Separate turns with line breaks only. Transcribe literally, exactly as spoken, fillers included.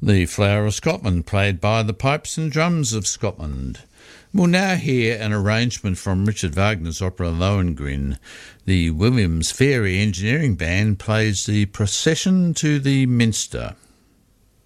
The Flower of Scotland, played by the Pipes and Drums of Scotland. We'll now hear an arrangement from Richard Wagner's opera Lohengrin. The Williams Fairy Engineering Band plays the Procession to the Minster.